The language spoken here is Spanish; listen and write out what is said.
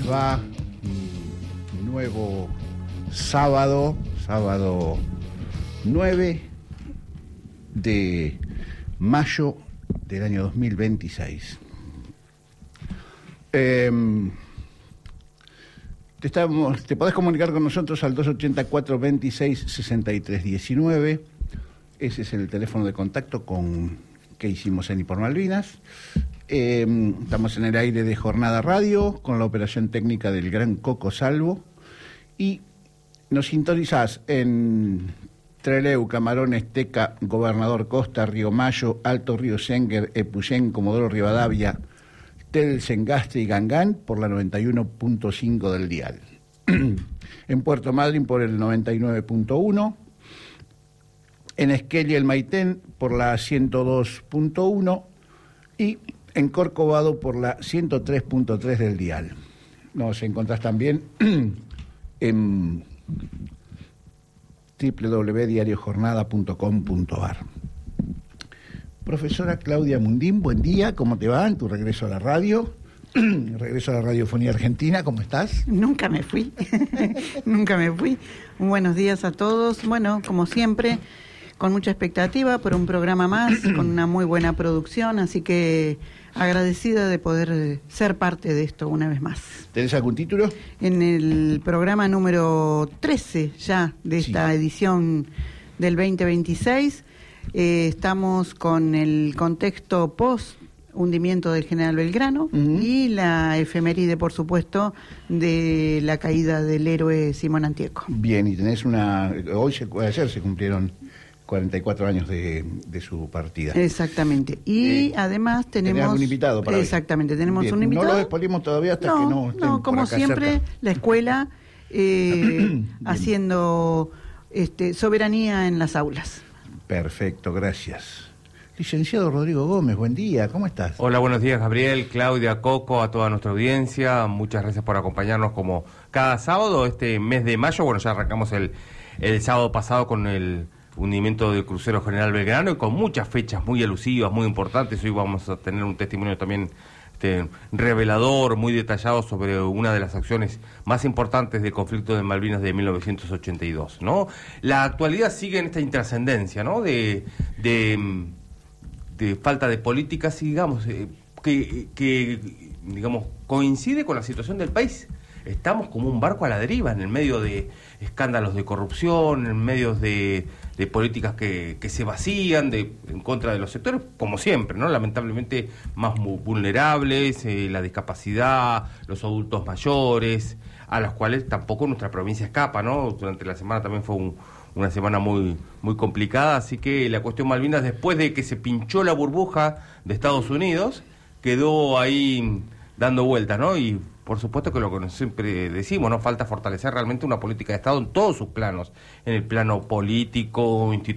les va? Nuevo sábado 9 de mayo del año 2026. Te podés comunicar con nosotros al 284-26-63-19. Ese es el teléfono de contacto con que hicimos en Y por Malvinas. Estamos en el aire de Jornada Radio con la operación técnica del gran Coco Salvo, y nos sintonizás en Trelew, Camarones, Teca, Gobernador Costa, Río Mayo, Alto Río Senguer, Epuyén, Comodoro Rivadavia, Telsen, Gastre y Gangán por la 91.5 del dial. En Puerto Madryn por el 99.1, en Esquel y el Maitén por la 102.1 y en Corcovado por la 103.3 del dial. Nos encontrás también en www.diariojornada.com.ar. Profesora Claudia Mundín, buen día, ¿cómo te va en tu regreso a la radio? Regreso a la radiofonía argentina, ¿cómo estás? Nunca me fui, nunca me fui. Buenos días a todos. Bueno, como siempre, con mucha expectativa por un programa más, con una muy buena producción, así que agradecida de poder ser parte de esto una vez más. ¿Tenés algún título? En el programa número 13 ya de esta edición del 2026, estamos con el contexto post hundimiento del General Belgrano y la efeméride, por supuesto, de la caída del héroe Simón Antieco. Bien, y tenés ayer se cumplieron 44 años de su partida. Exactamente. Y además tenemos un invitado para exactamente, hoy. Tenemos Bien. un invitado. No lo expolimos todavía hasta que no estén No, como por acá siempre, cerca. La escuela haciendo soberanía en las aulas. Perfecto, gracias. Licenciado Rodrigo Gómez, buen día, ¿cómo estás? Hola, buenos días, Gabriel, Claudia, Coco, a toda nuestra audiencia. Muchas gracias por acompañarnos como cada sábado, este mes de mayo. Bueno, ya arrancamos el sábado pasado con el hundimiento del crucero General Belgrano y con muchas fechas muy alusivas, muy importantes. Hoy vamos a tener un testimonio también revelador, muy detallado sobre una de las acciones más importantes del conflicto de Malvinas de 1982, ¿no? La actualidad sigue en esta intrascendencia, ¿no? De falta de políticas, y digamos, que digamos, coincide con la situación del país. Estamos como un barco a la deriva, en el medio de escándalos de corrupción, en medio de políticas que se vacían en contra de los sectores, como siempre, ¿no? Lamentablemente más vulnerables, la discapacidad, los adultos mayores, a los cuales tampoco nuestra provincia escapa, ¿no? Durante la semana también fue una semana muy complicada, así que la cuestión Malvinas, después de que se pinchó la burbuja de Estados Unidos, quedó ahí dando vueltas, ¿no? Y por supuesto que lo que siempre decimos, ¿no? Falta fortalecer realmente una política de Estado en todos sus planos, en el plano político, institucional,